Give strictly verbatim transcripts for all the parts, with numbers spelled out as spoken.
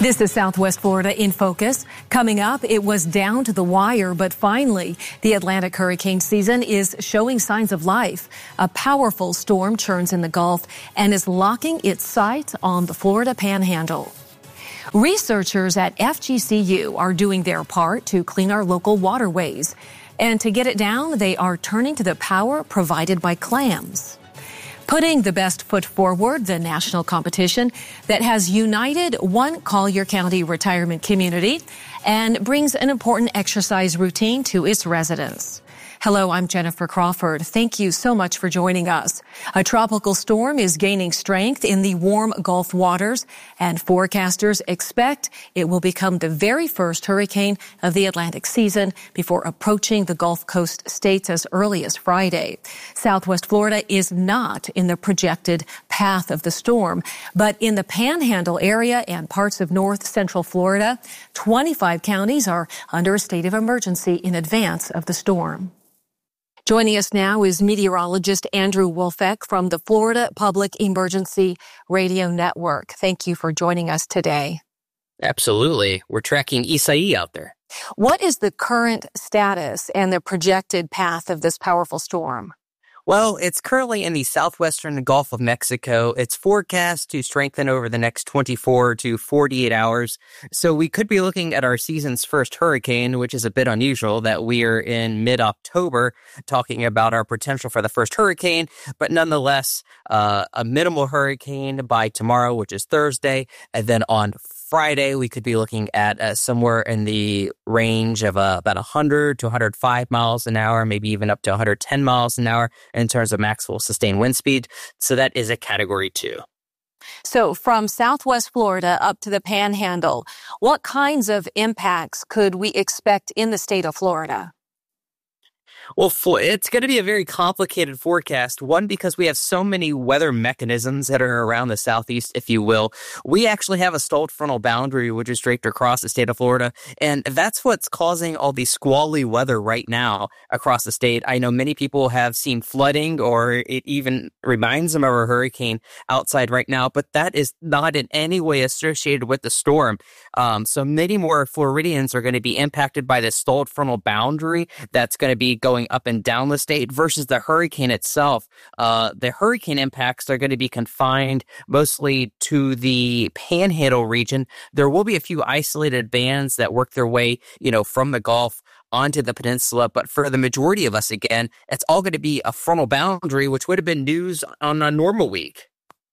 This is Southwest Florida in focus. Coming up, it was down to the wire, but finally, the Atlantic hurricane season is showing signs of life. A powerful storm churns in the Gulf and is locking its sights on the Florida Panhandle. Researchers at F G C U are doing their part to clean our local waterways. And to get it down, they are turning to the power provided by clams. Putting the best foot forward, the national competition that has united one Collier County retirement community and brings an important exercise routine to its residents. Hello, I'm Jennifer Crawford. Thank you so much for joining us. A tropical storm is gaining strength in the warm Gulf waters, and forecasters expect it will become the very first hurricane of the Atlantic season before approaching the Gulf Coast states as early as Friday. Southwest Florida is not in the projected path of the storm, but in the Panhandle area and parts of north central Florida, twenty-five counties are under a state of emergency in advance of the storm. Joining us now is meteorologist Andrew Wolfeck from the Florida Public Emergency Radio Network. Thank you for joining us today. Absolutely. We're tracking Isai out there. What is the current status and the projected path of this powerful storm? Well, it's currently in the southwestern Gulf of Mexico. It's forecast to strengthen over the next twenty-four to forty-eight hours. So we could be looking at our season's first hurricane, which is a bit unusual that we are in mid-October talking about our potential for the first hurricane. But nonetheless, uh, a minimal hurricane by tomorrow, which is Thursday. And then on Friday, we could be looking at uh, somewhere in the range of uh, about one hundred to one hundred five miles an hour, maybe even up to one hundred ten miles an hour in terms of maximum sustained wind speed. So that is a category two. So from Southwest Florida up to the Panhandle, what kinds of impacts could we expect in the state of Florida? Well, it's going to be a very complicated forecast. One, because we have so many weather mechanisms that are around the southeast, if you will. We actually have a stalled frontal boundary, which is draped across the state of Florida. And that's what's causing all the squally weather right now across the state. I know many people have seen flooding, or it even reminds them of a hurricane outside right now, but that is not in any way associated with the storm. Um, so many more Floridians are going to be impacted by this stalled frontal boundary that's going to be going up and down the state versus the hurricane itself. Uh, the hurricane impacts are going to be confined mostly to the Panhandle region. There will be a few isolated bands that work their way, you know, from the Gulf onto the peninsula. But for the majority of us, again, it's all going to be a frontal boundary, which would have been news on a normal week.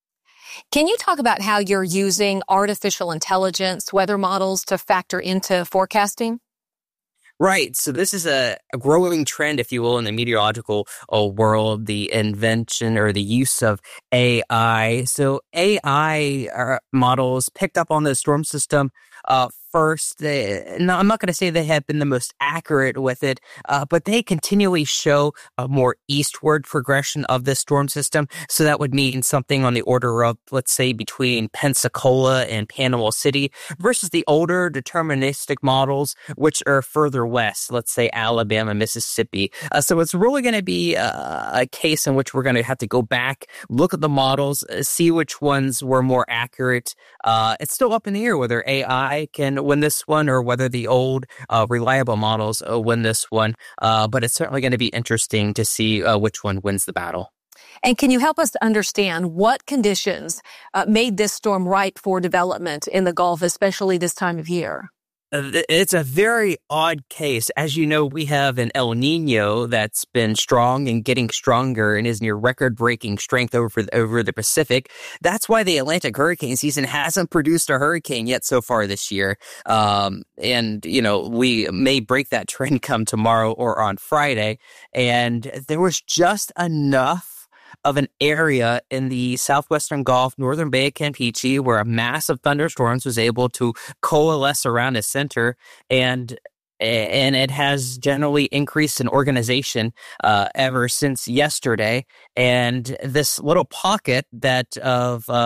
Can you talk about how you're using artificial intelligence, weather models to factor into forecasting? Right. So this is a, a growing trend, if you will, in the meteorological uh, world, the invention or the use of A I. So A I uh, models picked up on the storm system uh, first. They, no, I'm not going to say they have been the most accurate with it, uh, but they continually show a more eastward progression of this storm system. So that would mean something on the order of, let's say, between Pensacola and Panama City versus the older deterministic models, which are further west, let's say Alabama, Mississippi. Uh, so it's really going to be a, a case in which we're going to have to go back, look at the models, uh, see which ones were more accurate. Uh, it's still up in the air whether A I can win this one or whether the old uh, reliable models uh, win this one. Uh, but it's certainly going to be interesting to see uh, which one wins the battle. And can you help us to understand what conditions uh, made this storm ripe for development in the Gulf, especially this time of year? It's a very odd case. As you know, we have an El Nino that's been strong and getting stronger and is near record-breaking strength over the, over the Pacific. That's why the Atlantic hurricane season hasn't produced a hurricane yet so far this year. Um, and, you know, we may break that trend come tomorrow or on Friday. And there was just enough of an area in the southwestern Gulf, northern Bay of Campeche, where a mass of thunderstorms was able to coalesce around a center, and and it has generally increased in organization uh, ever since yesterday. And this little pocket that of uh,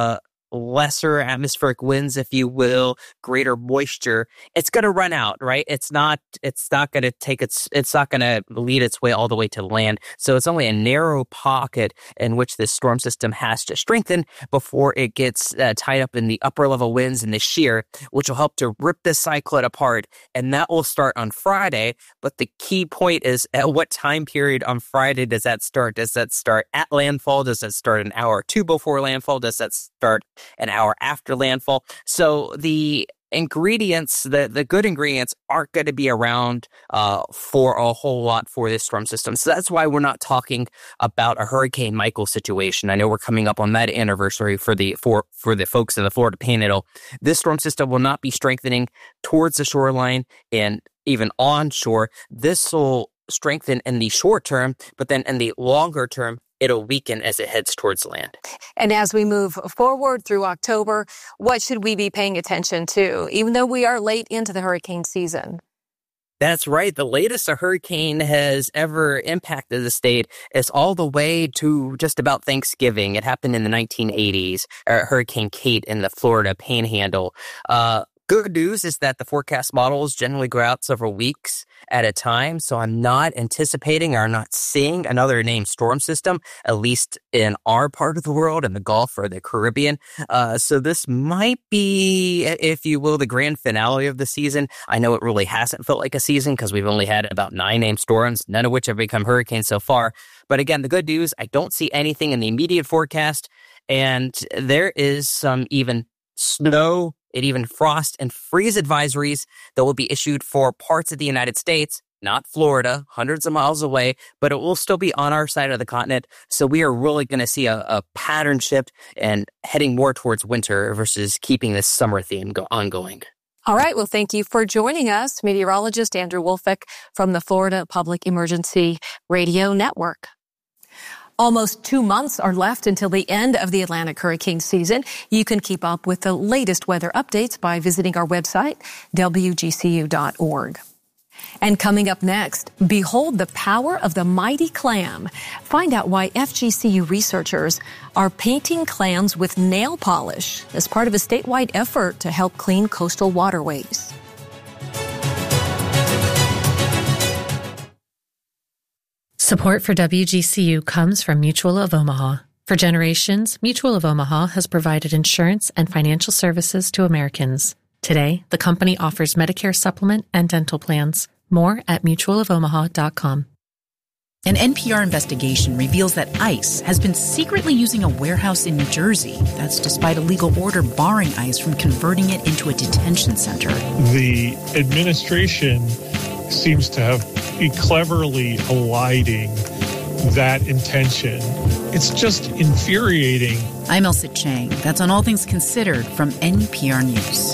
lesser atmospheric winds, if you will, greater moisture, it's going to run out, right? It's not, it's not going to take its, it's not going to lead its way all the way to land. So it's only a narrow pocket in which this storm system has to strengthen before it gets uh, tied up in the upper level winds and the shear, which will help to rip this cyclone apart. And that will start on Friday. But the key point is, at what time period on Friday does that start? Does that start at landfall? Does that start an hour or two before landfall? Does that start an hour after landfall? So the ingredients, the, the good ingredients aren't going to be around uh, for a whole lot for this storm system. So that's why we're not talking about a Hurricane Michael situation. I know we're coming up on that anniversary for the for, for the folks in the Florida Panhandle. This storm system will not be strengthening towards the shoreline and even onshore. This will strengthen in the short term, but then in the longer term, it'll weaken as it heads towards land. And as we move forward through October, what should we be paying attention to, even though we are late into the hurricane season? That's right. The latest a hurricane has ever impacted the state is all the way to just about Thanksgiving. It happened in the nineteen eighties, uh, Hurricane Kate in the Florida Panhandle. Uh, Good news is that the forecast models generally go out several weeks at a time, so I'm not anticipating or not seeing another named storm system, at least in our part of the world, in the Gulf or the Caribbean. Uh, so this might be, if you will, the grand finale of the season. I know it really hasn't felt like a season because we've only had about nine named storms, none of which have become hurricanes so far. But again, the good news, I don't see anything in the immediate forecast, and there is some even snow, and even frost and freeze advisories that will be issued for parts of the United States, not Florida, hundreds of miles away, but it will still be on our side of the continent. So we are really going to see a, a pattern shift and heading more towards winter versus keeping this summer theme go- ongoing. All right. Well, thank you for joining us, meteorologist Andrew Wolfick from the Florida Public Emergency Radio Network. Almost two months are left until the end of the Atlantic hurricane season. You can keep up with the latest weather updates by visiting our website, W G C U dot org. And coming up next, behold the power of the mighty clam. Find out why F G C U researchers are painting clams with nail polish as part of a statewide effort to help clean coastal waterways. Support for W G C U comes from Mutual of Omaha. For generations, Mutual of Omaha has provided insurance and financial services to Americans. Today, the company offers Medicare supplement and dental plans. More at mutual of omaha dot com. An N P R investigation reveals that ICE has been secretly using a warehouse in New Jersey. That's despite a legal order barring ICE from converting it into a detention center. The administration seems to have be cleverly eliding that intention. It's just infuriating. I'm Elsa Chang. That's on All Things Considered from N P R News.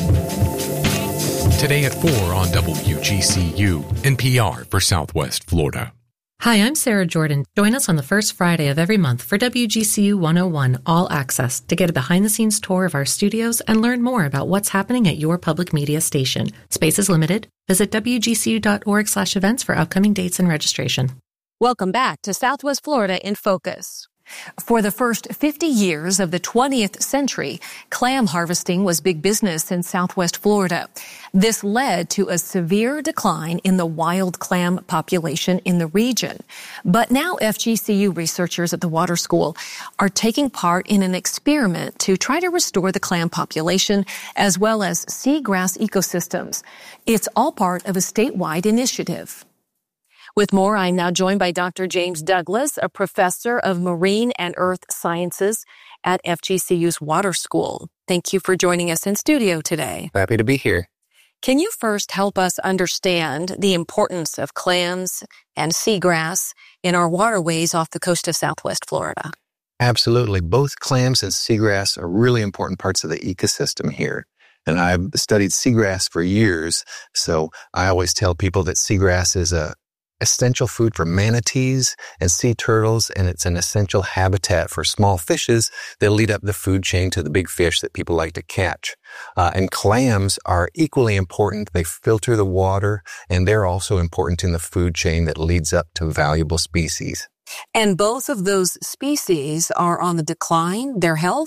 Today at four on W G C U, N P R for Southwest Florida. Hi, I'm Sarah Jordan. Join us on the first Friday of every month for W G C U one oh one All Access to get a behind-the-scenes tour of our studios and learn more about what's happening at your public media station. Space is limited. Visit W G C U dot org slash events for upcoming dates and registration. Welcome back to Southwest Florida in Focus. For the first fifty years of the twentieth century, clam harvesting was big business in Southwest Florida. This led to a severe decline in the wild clam population in the region. But now F G C U researchers at the Water School are taking part in an experiment to try to restore the clam population as well as seagrass ecosystems. It's all part of a statewide initiative. With more, I'm now joined by Doctor James Douglas, a professor of marine and earth sciences at F G C U's Water School. Thank you for joining us in studio today. Happy to be here. Can you first help us understand the importance of clams and seagrass in our waterways off the coast of Southwest Florida? Absolutely. Both clams and seagrass are really important parts of the ecosystem here. And I've studied seagrass for years, so I always tell people that seagrass is a essential food for manatees and sea turtles, and it's an essential habitat for small fishes that lead up the food chain to the big fish that people like to catch. Uh, and clams are equally important. They filter the water, and they're also important in the food chain that leads up to valuable species. And both of those species are on the decline, their health?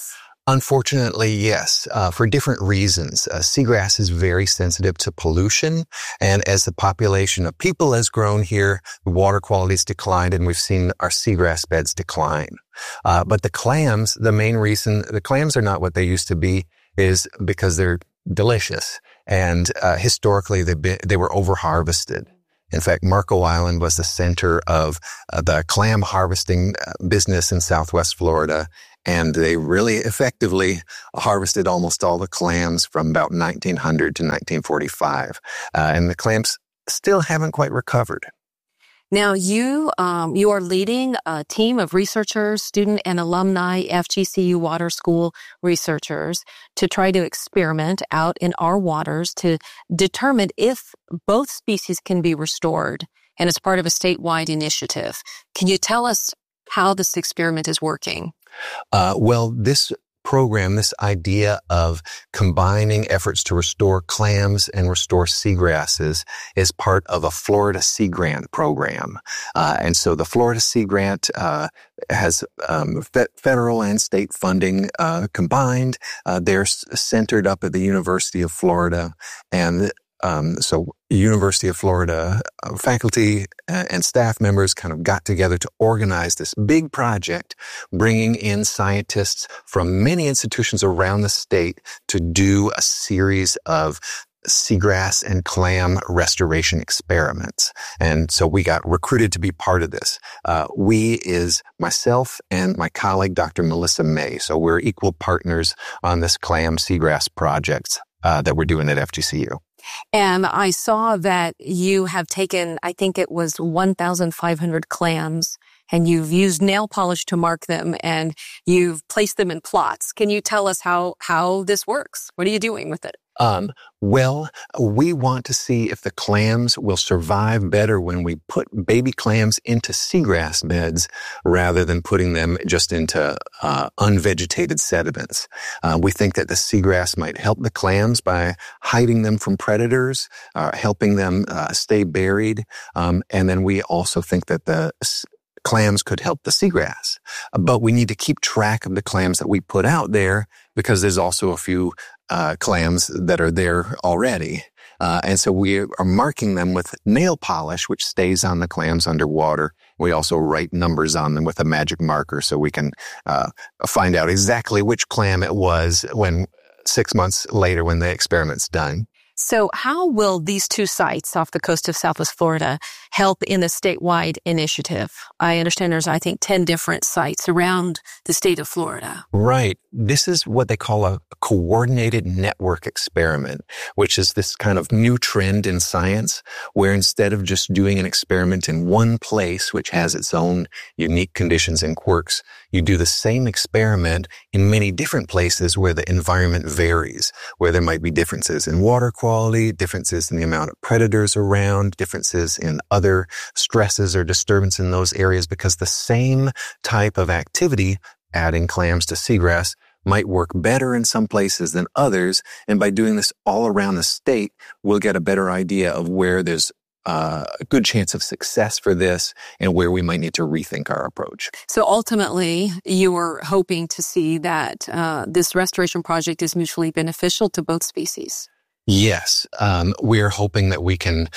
Unfortunately, yes, uh, for different reasons. Uh, seagrass is very sensitive to pollution, and as the population of people has grown here, the water quality's declined, and we've seen our seagrass beds decline. Uh, but the clams, the main reason, the clams are not what they used to be, is because they're delicious, and uh, historically they be, they were over-harvested. In fact, Marco Island was the center of uh, the clam harvesting business in Southwest Florida, and they really effectively harvested almost all the clams from about nineteen hundred to nineteen forty-five. Uh, and the clams still haven't quite recovered. Now, you um, you are leading a team of researchers, student and alumni F G C U Water School researchers to try to experiment out in our waters to determine if both species can be restored. And it's part of a statewide initiative. Can you tell us how this experiment is working? Uh, well, this program, this idea of combining efforts to restore clams and restore seagrasses is part of a Florida Sea Grant program. Uh, and so the Florida Sea Grant uh, has um, fe- federal and state funding uh, combined. Uh, they're s- centered up at the University of Florida, and Um, so University of Florida uh, faculty and staff members kind of got together to organize this big project, bringing in scientists from many institutions around the state to do a series of seagrass and clam restoration experiments. And so we got recruited to be part of this. Uh, we is myself and my colleague, Doctor Melissa May. So we're equal partners on this clam seagrass project uh, that we're doing at F G C U. And I saw that you have taken, I think it was one thousand five hundred clams, and you've used nail polish to mark them, and you've placed them in plots. Can you tell us how, how this works? What are you doing with it? Um, well, we want to see if the clams will survive better when we put baby clams into seagrass beds rather than putting them just into uh, unvegetated sediments. Uh, we think that the seagrass might help the clams by hiding them from predators, uh, helping them uh, stay buried, um, and then we also think that the clams could help the seagrass. But we need to keep track of the clams that we put out there because there's also a few Uh, clams that are there already. Uh, and so we are marking them with nail polish, which stays on the clams underwater. We also write numbers on them with a magic marker so we can uh, find out exactly which clam it was when six months later when the experiment's done. So how will these two sites off the coast of Southwest Florida help in the statewide initiative? I understand there's, I think, ten different sites around the state of Florida. Right. This is what they call a coordinated network experiment, which is this kind of new trend in science where instead of just doing an experiment in one place, which has its own unique conditions and quirks, you do the same experiment in many different places where the environment varies, where there might be differences in water quality, differences in the amount of predators around, differences in other stresses or disturbance in those areas, because the same type of activity, adding clams to seagrass, might work better in some places than others. And by doing this all around the state, we'll get a better idea of where there's Uh, a good chance of success for this and where we might need to rethink our approach. So ultimately, you were hoping to see that uh, this restoration project is mutually beneficial to both species. Yes. Um, we're hoping that we can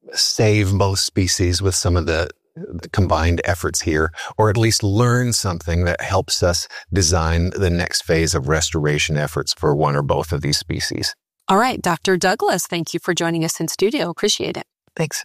save both species with some of the, the combined efforts here, or at least learn something that helps us design the next phase of restoration efforts for one or both of these species. All right, Doctor Douglas, thank you for joining us in studio. Appreciate it. Thanks.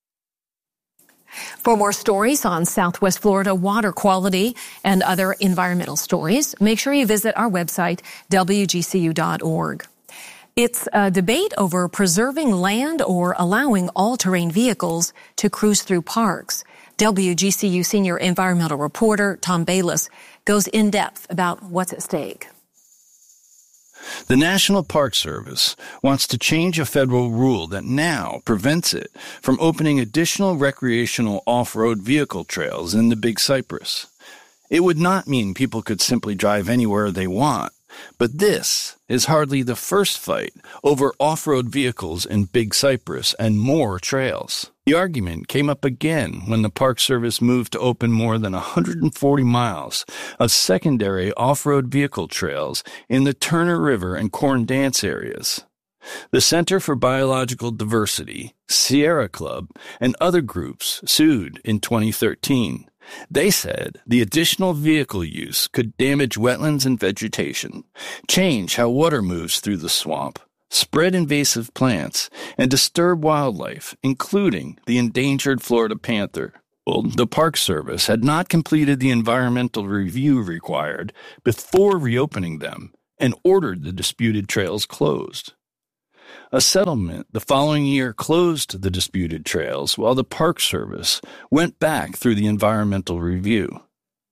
For more stories on Southwest Florida water quality and other environmental stories, make sure you visit our website, W G C U dot org. It's a debate over preserving land or allowing all-terrain vehicles to cruise through parks. W G C U senior environmental reporter Tom Bayless goes in depth about what's at stake. The National Park Service wants to change a federal rule that now prevents it from opening additional recreational off-road vehicle trails in the Big Cypress. It would not mean people could simply drive anywhere they want, but this is hardly the first fight over off-road vehicles in Big Cypress and more trails. The argument came up again when the Park Service moved to open more than one hundred forty miles of secondary off-road vehicle trails in the Turner River and Corn Dance areas. The Center for Biological Diversity, Sierra Club, and other groups sued in twenty thirteen. They said the additional vehicle use could damage wetlands and vegetation, change how water moves through the swamp, spread invasive plants, and disturb wildlife, including the endangered Florida panther. Well, the Park Service had not completed the environmental review required before reopening them and ordered the disputed trails closed. A settlement the following year closed the disputed trails while the Park Service went back through the environmental review.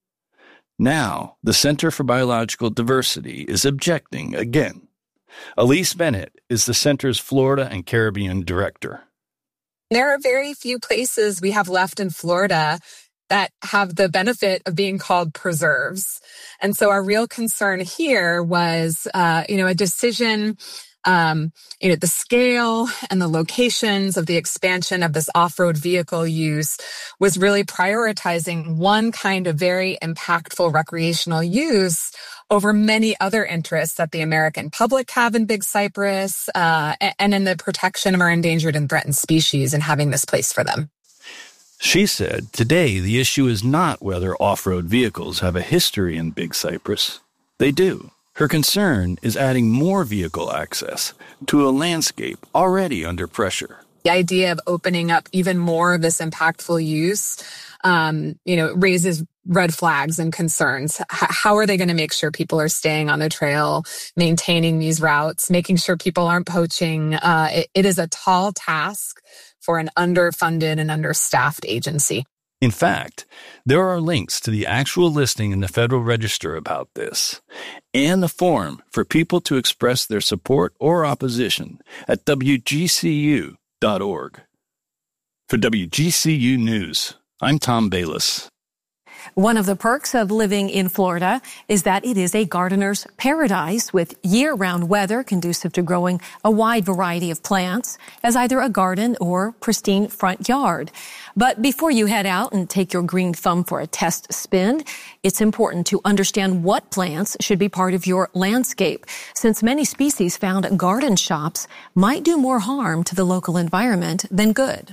Now, the Center for Biological Diversity is objecting again. Elise Bennett is the center's Florida and Caribbean director. There are very few places we have left in Florida that have the benefit of being called preserves. And so our real concern here was, uh, you know, a decision, um, you know, the scale and the locations of the expansion of this off-road vehicle use was really prioritizing one kind of very impactful recreational use over many other interests that the American public have in Big Cypress, uh, and in the protection of our endangered and threatened species and having this place for them. She said today the issue is not whether off-road vehicles have a history in Big Cypress. They do. Her concern is adding more vehicle access to a landscape already under pressure. The idea of opening up even more of this impactful use, um, you know, raises red flags and concerns. H- how are they going to make sure people are staying on the trail, maintaining these routes, making sure people aren't poaching? Uh, it, it is a tall task for an underfunded and understaffed agency. In fact, there are links to the actual listing in the Federal Register about this, and the form for people to express their support or opposition at W G C U dot org. For W G C U News, I'm Tom Bayless. One of the perks of living in Florida is that it is a gardener's paradise with year-round weather conducive to growing a wide variety of plants as either a garden or pristine front yard. But before you head out and take your green thumb for a test spin, it's important to understand what plants should be part of your landscape, since many species found at garden shops might do more harm to the local environment than good.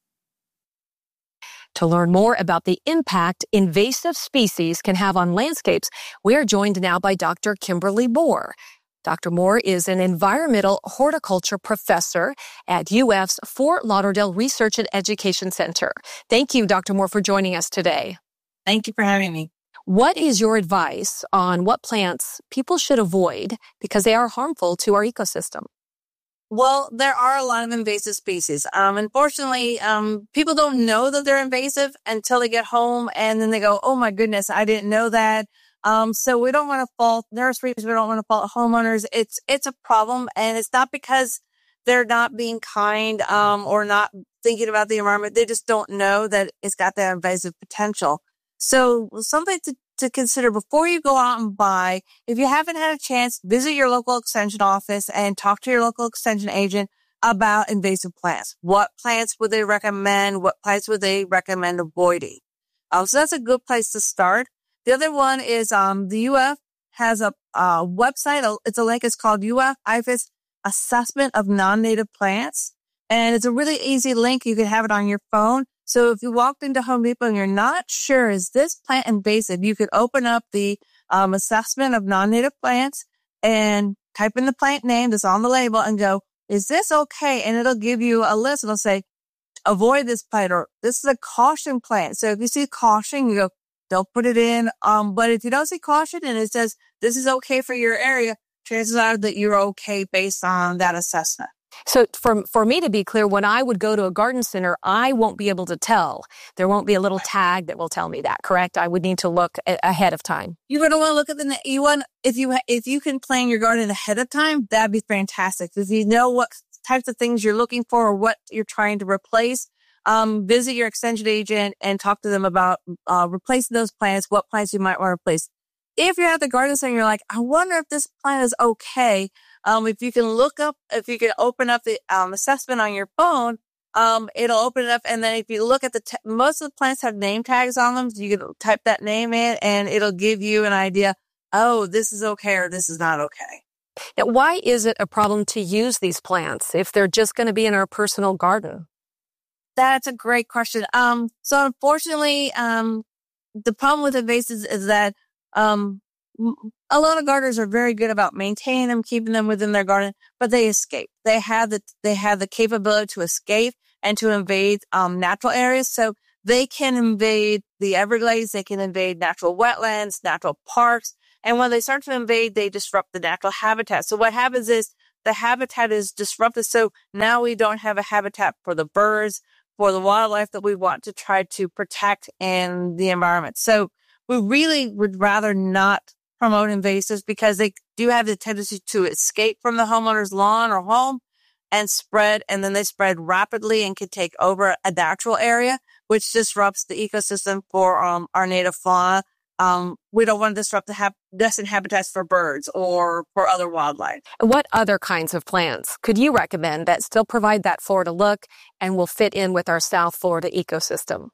To learn more about the impact invasive species can have on landscapes, we are joined now by Doctor Kimberly Moore. Doctor Moore is an environmental horticulture professor at U F's Fort Lauderdale Research and Education Center. Thank you, Doctor Moore, for joining us today. Thank you for having me. What is your advice on what plants people should avoid because they are harmful to our ecosystem? Well, there are a lot of invasive species. Um, unfortunately, um, people don't know that they're invasive until they get home, and then they go, oh my goodness, I didn't know that. Um, so we don't want to fault nurseries. We don't want to fault homeowners. It's, it's a problem, and it's not because they're not being kind, um, or not thinking about the environment. They just don't know that it's got that invasive potential. So something to to consider before you go out and buy. If you haven't had a chance, visit your local extension office and talk to your local extension agent about invasive plants. What plants would they recommend? What plants would they recommend avoiding? Um, so that's a good place to start. The other one is um, the U F has a uh, website. It's a link. It's called U F I F A S Assessment of Non-Native Plants. And it's a really easy link. You can have it on your phone. So if you walked into Home Depot and you're not sure, is this plant invasive, you could open up the um, assessment of non-native plants and type in the plant name that's on the label and go, is this okay? And it'll give you a list. It'll say, avoid this plant, or this is a caution plant. So if you see caution, you go, don't put it in. Um, but if you don't see caution and it says this is okay for your area, chances are that you're okay based on that assessment. So for, for me to be clear, when I would go to a garden center, I won't be able to tell. There won't be a little tag that will tell me that, correct? I would need to look a- ahead of time. You would want to look at the, you want, if you, if you can plan your garden ahead of time, that'd be fantastic. If you know what types of things you're looking for or what you're trying to replace, um, visit your extension agent and talk to them about, uh, replacing those plants, what plants you might want to replace. If you're at the garden center, you're like, I wonder if this plant is okay. Um, if you can look up, if you can open up the um, assessment on your phone, Um, it'll open it up, and then if you look at the, t- most of the plants have name tags on them, so you can type that name in, and it'll give you an idea, oh, this is okay or this is not okay. Now, why is it a problem to use these plants if they're just going to be in our personal garden? That's a great question. Um, so unfortunately, um, the problem with invasives is that, um, a lot of gardeners are very good about maintaining them, keeping them within their garden, but they escape. They have the, they have the capability to escape and to invade, um, natural areas. So they can invade the Everglades. They can invade natural wetlands, natural parks. And when they start to invade, they disrupt the natural habitat. So what happens is the habitat is disrupted. So now we don't have a habitat for the birds, for the wildlife that we want to try to protect in the environment. So we really would rather not promote invasives because they do have the tendency to escape from the homeowner's lawn or home and spread, and then they spread rapidly and can take over a natural area, which disrupts the ecosystem for um, our native fauna. Um, we don't want to disrupt the hab- destined habitats for birds or for other wildlife. What other kinds of plants could you recommend that still provide that Florida look and will fit in with our South Florida ecosystem?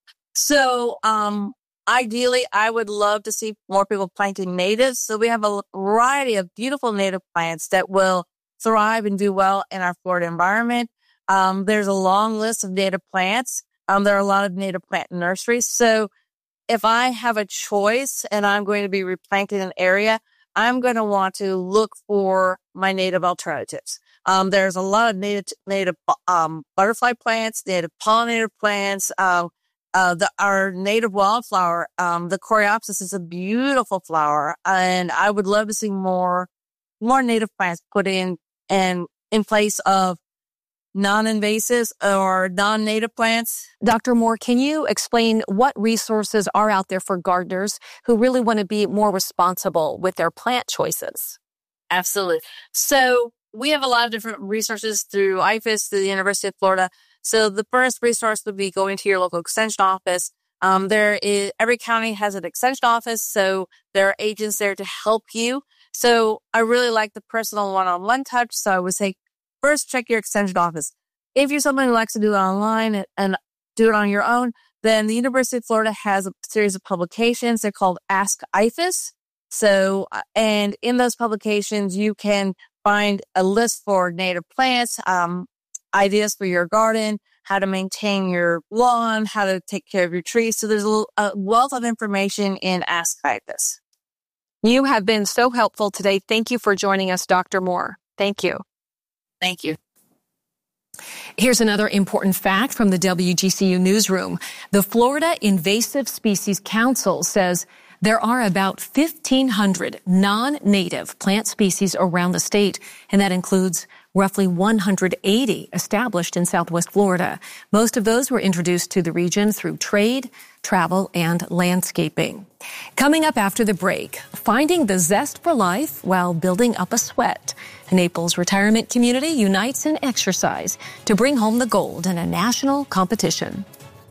So, um, ideally, I would love to see more people planting natives. So we have a variety of beautiful native plants that will thrive and do well in our Florida environment. Um, there's a long list of native plants. Um, there are a lot of native plant nurseries. So if I have a choice and I'm going to be replanting an area, I'm going to want to look for my native alternatives. Um, there's a lot of native, native, um, butterfly plants, native pollinator plants, um, Uh, the, our native wildflower, um, the coreopsis is a beautiful flower, and I would love to see more, more native plants put in and in place of non-invasives or non-native plants. Doctor Moore, can you explain what resources are out there for gardeners who really want to be more responsible with their plant choices? Absolutely. So we have a lot of different resources through I F A S, through the University of Florida. So the first resource would be going to your local extension office. Um, there is, every county has an extension office, so there are agents there to help you. So I really like the personal one-on-one touch. So I would say, first, check your extension office. If you're someone who likes to do it online and, and do it on your own, then the University of Florida has a series of publications. They're called Ask I F A S. So, and in those publications, you can find a list for native plants, um, ideas for your garden, how to maintain your lawn, how to take care of your trees. So there's a, a wealth of information in Ask I F A S. You have been so helpful today. Thank you for joining us, Doctor Moore. Thank you. Thank you. Here's another important fact from the W G C U newsroom. The Florida Invasive Species Council says there are about fifteen hundred non-native plant species around the state, and that includes roughly one hundred eighty established in Southwest Florida. Most of those were introduced to the region through trade, travel, and landscaping. Coming up after the break, finding the zest for life while building up a sweat. Naples retirement community unites in exercise to bring home the gold in a national competition.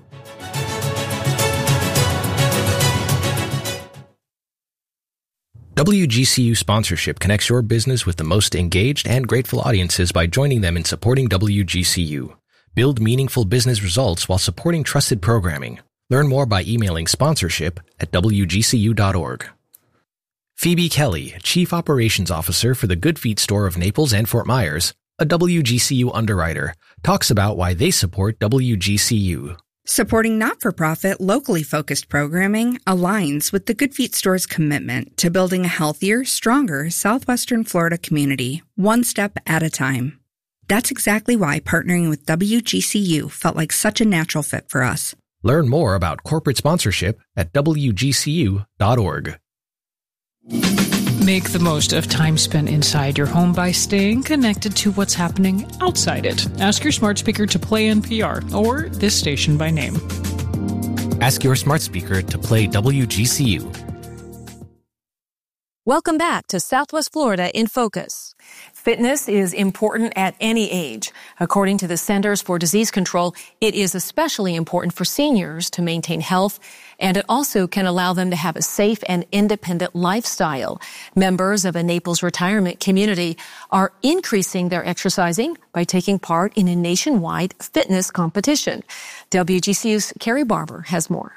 W G C U sponsorship connects your business with the most engaged and grateful audiences by joining them in supporting W G C U. Build meaningful business results while supporting trusted programming. Learn more by emailing sponsorship at w g c u dot org. Phoebe Kelly, Chief Operations Officer for the Good Feet store of Naples and Fort Myers, a W G C U underwriter, talks about why they support W G C U. Supporting not-for-profit, locally focused programming aligns with the Good Feet store's commitment to building a healthier, stronger Southwestern Florida community, one step at a time. That's exactly why partnering with W G C U felt like such a natural fit for us. Learn more about corporate sponsorship at w g c u dot org. Make the most of time spent inside your home by staying connected to what's happening outside it. Ask your smart speaker to play N P R or this station by name. Ask your smart speaker to play W G C U. Welcome back to Southwest Florida in Focus. Fitness is important at any age. According to the Centers for Disease Control, it is especially important for seniors to maintain health, and it also can allow them to have a safe and independent lifestyle. Members of a Naples retirement community are increasing their exercising by taking part in a nationwide fitness competition. W G C U's Carrie Barber has more.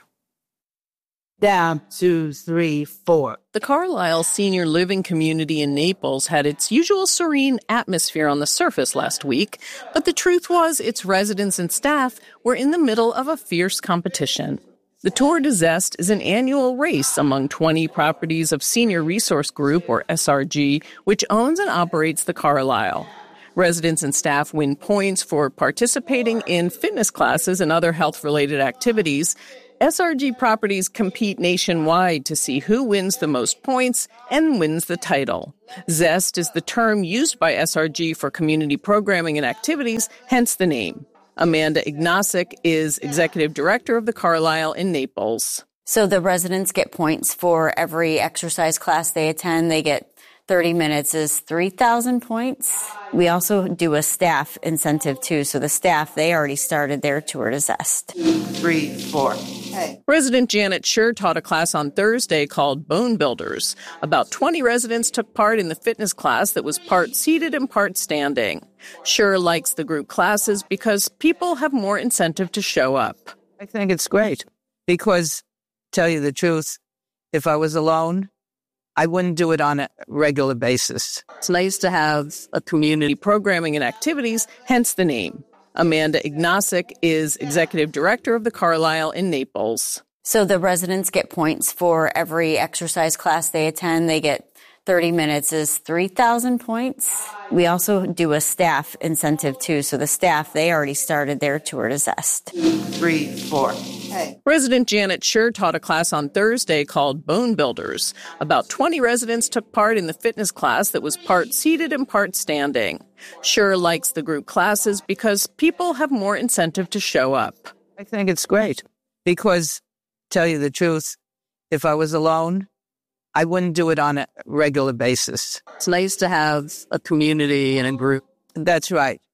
Down, two, three, four. The Carlisle Senior Living Community in Naples had its usual serene atmosphere on the surface last week, but the truth was its residents and staff were in the middle of a fierce competition. The Tour de Zest is an annual race among twenty properties of Senior Resource Group, or S R G, which owns and operates the Carlisle. Residents and staff win points for participating in fitness classes and other health-related activities. S R G properties compete nationwide to see who wins the most points and wins the title. Zest is the term used by S R G for community programming and activities, hence the name. Amanda Ignacek is executive director of the Carlisle in Naples. So the residents get points for every exercise class they attend. They get thirty minutes is three thousand points. We also do a staff incentive too. So the staff, they already started their Tour de Zest. Three, four. Hey. Resident Janet Schur taught a class on Thursday called Bone Builders. About twenty residents took part in the fitness class that was part seated and part standing. Schur likes the group classes because people have more incentive to show up. I think it's great because, tell you the truth, if I was alone, I wouldn't do it on a regular basis. It's nice to have a community programming and activities, hence the name. Amanda Ignacek is executive director of the Carlisle in Naples. So the residents get points for every exercise class they attend. They get thirty minutes is three thousand points. We also do a staff incentive too. So the staff, they already started their Tour de Zest. Three, four. Hey. Resident Janet Schur taught a class on Thursday called Bone Builders. About twenty residents took part in the fitness class that was part seated and part standing. Schur likes the group classes because people have more incentive to show up. I think it's great because, tell you the truth, if I was alone, I wouldn't do it on a regular basis. It's nice to have a community and a group. That's right.